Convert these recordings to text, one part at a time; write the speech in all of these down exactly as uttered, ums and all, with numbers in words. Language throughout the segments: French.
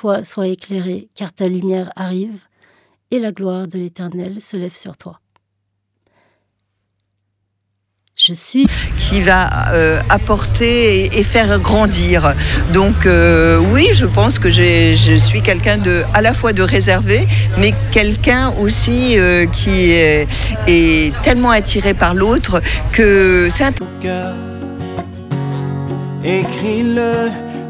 toi sois éclairé, car ta lumière arrive, et la gloire de l'Éternel se lève sur toi. Je suis... qui va euh, apporter et, et faire grandir. Donc euh, oui, je pense que j'ai, je suis quelqu'un de, à la fois de réservé, mais quelqu'un aussi euh, qui est, est tellement attiré par l'autre que c'est un peu... Écris-le,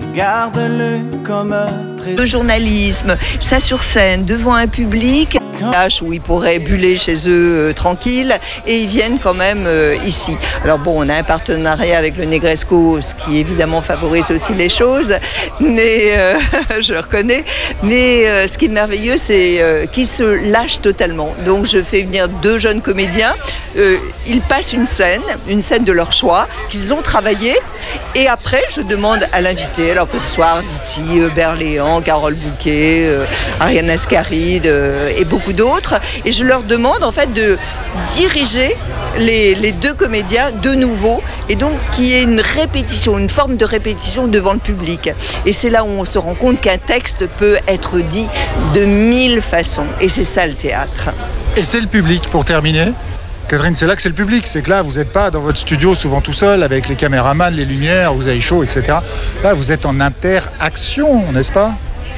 garde-le comme un trésor. Le journalisme, ça sur scène, devant un public où ils pourraient buller chez eux euh, tranquille, et ils viennent quand même euh, ici. Alors bon, on a un partenariat avec le Negresco, ce qui évidemment favorise aussi les choses, mais euh, je le reconnais. Mais euh, ce qui est merveilleux, c'est euh, qu'ils se lâchent totalement. Donc je fais venir deux jeunes comédiens. Euh, ils passent une scène, une scène de leur choix qu'ils ont travaillé, et après je demande à l'invité, alors que ce soit Arditi, euh, Berléand, Carole Bouquet, euh, Ariane Ascaride euh, et beaucoup d'autres, et je leur demande en fait de diriger les, les deux comédiens de nouveau, et donc qu'il y ait une répétition, une forme de répétition devant le public. Et c'est là où on se rend compte qu'un texte peut être dit de mille façons, et c'est ça le théâtre. Et c'est le public, pour terminer. Catherine, c'est là que c'est le public, c'est que là, vous n'êtes pas dans votre studio souvent tout seul, avec les caméramans, les lumières, vous avez chaud, et cetera. Là, vous êtes en interaction, n'est-ce pas ?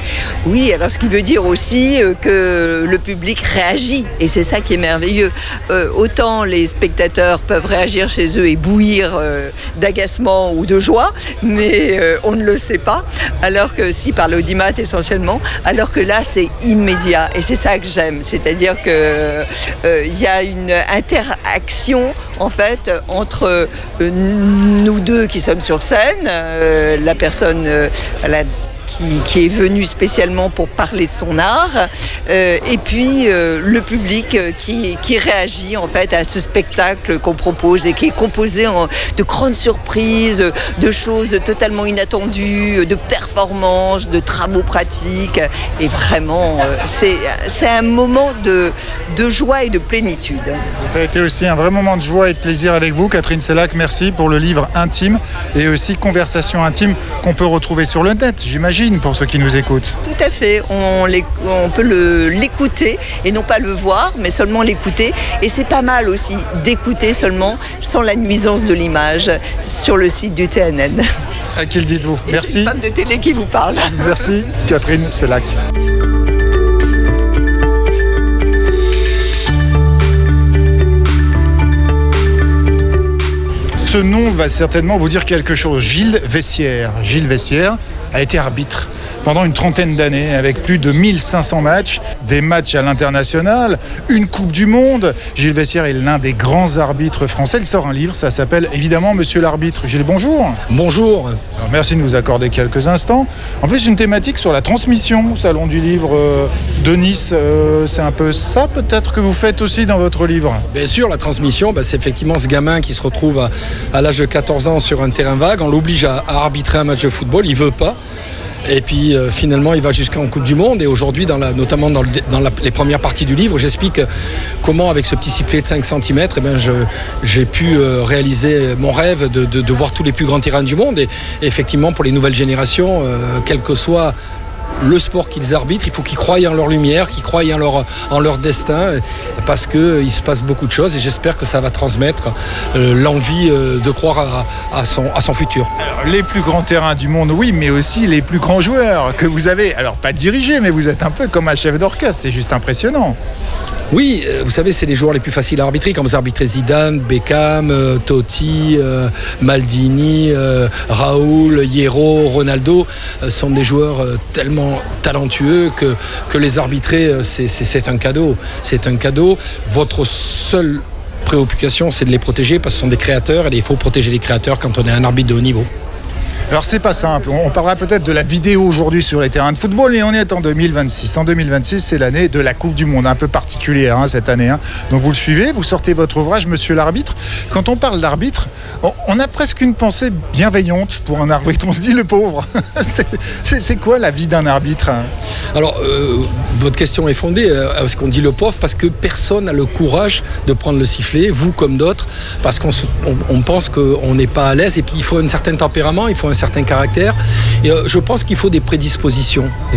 Oui, alors ce qui veut dire aussi euh, que le public réagit, et c'est ça qui est merveilleux. Euh, autant les spectateurs peuvent réagir chez eux et bouillir euh, d'agacement ou de joie, mais euh, on ne le sait pas, alors que si par l'audimat essentiellement, alors que là c'est immédiat, et c'est ça que j'aime, c'est-à-dire que euh, y a une interaction en fait entre euh, nous deux qui sommes sur scène, euh, la personne euh, la Qui, qui est venu spécialement pour parler de son art, euh, et puis euh, le public qui, qui réagit en fait à ce spectacle qu'on propose et qui est composé en, de grandes surprises, de choses totalement inattendues, de performances, de travaux pratiques, et vraiment euh, c'est, c'est un moment de, de joie et de plénitude. Ça a été aussi un vrai moment de joie et de plaisir avec vous, Catherine Sellac, merci pour le livre Intime, et aussi Conversation intime qu'on peut retrouver sur le net, j'imagine, pour ceux qui nous écoutent. Tout à fait, on, on peut le, l'écouter et non pas le voir, mais seulement l'écouter, et c'est pas mal aussi d'écouter seulement sans la nuisance de l'image sur le site du T N N. À qui le dites-vous ? Et merci. C'est une femme de télé qui vous parle. Merci Catherine Sellac. Ce nom va certainement vous dire quelque chose. Gilles Vessière. Gilles Vessière a été arbitre pendant une trentaine d'années, avec plus de mille cinq cents matchs, des matchs à l'international, une Coupe du Monde. Gilles Vessière est l'un des grands arbitres français. Il sort un livre, ça s'appelle évidemment Monsieur l'arbitre. Gilles, bonjour. Bonjour. Alors, merci de nous accorder quelques instants. En plus, une thématique sur la transmission au Salon du Livre euh, de Nice. Euh, c'est un peu ça peut-être que vous faites aussi dans votre livre ? Bien sûr, la transmission, bah, c'est effectivement ce gamin qui se retrouve à, à l'âge de quatorze ans sur un terrain vague. On l'oblige à, à arbitrer un match de football, il ne veut pas. Et puis euh, finalement il va jusqu'en Coupe du Monde, et aujourd'hui dans la, notamment dans, le, dans la, les premières parties du livre, j'explique comment avec ce petit sifflet de cinq centimètres eh ben, je, j'ai pu euh, réaliser mon rêve de, de, de voir tous les plus grands terrains du monde, et, et effectivement pour les nouvelles générations, euh, quel que soit le sport qu'ils arbitrent, il faut qu'ils croient en leur lumière, qu'ils croient en leur, en leur destin, parce qu'il se passe beaucoup de choses, et j'espère que ça va transmettre euh, l'envie euh, de croire à, à, son, à son futur. Alors, les plus grands terrains du monde, oui, mais aussi les plus grands joueurs que vous avez, alors pas dirigés, mais vous êtes un peu comme un chef d'orchestre, c'est juste impressionnant. Oui, euh, vous savez, c'est les joueurs les plus faciles à arbitrer. Quand vous arbitrez Zidane, Beckham, euh, Totti, euh, Maldini, euh, Raoul, Hierro, Ronaldo, euh, sont des joueurs euh, tellement talentueux que, que les arbitrer, euh, c'est, c'est, c'est un cadeau. C'est un cadeau. Votre seule préoccupation, c'est de les protéger, parce que ce sont des créateurs, et il faut protéger les créateurs quand on est un arbitre de haut niveau. Alors c'est pas simple, on parlera peut-être de la vidéo aujourd'hui sur les terrains de football, et on est en deux mille vingt-six. En deux mille vingt-six, c'est l'année de la Coupe du Monde, un peu particulière hein, cette année. Hein. Donc vous le suivez, vous sortez votre ouvrage, Monsieur l'arbitre. Quand on parle d'arbitre, on a presque une pensée bienveillante pour un arbitre. On se dit le pauvre. c'est, c'est, c'est quoi la vie d'un arbitre hein? Alors, euh, votre question est fondée. Euh, est-ce qu'on dit le pauvre? Parce que personne n'a le courage de prendre le sifflet, vous comme d'autres, parce qu'on se, on, on pense qu'on n'est pas à l'aise, et puis il faut un certain tempérament, il faut un certain caractère, et euh, je pense qu'il faut des prédispositions.